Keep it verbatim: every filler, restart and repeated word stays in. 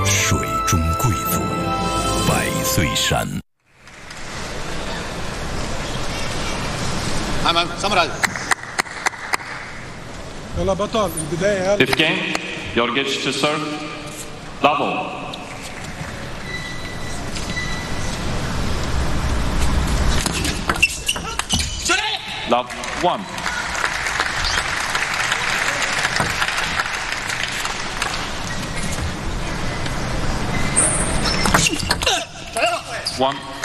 水中贵族，百岁山。 أمام ساموراي. يلا بطل البداية يلا. Fifth game, Jorgic to serve, double. Love one. One.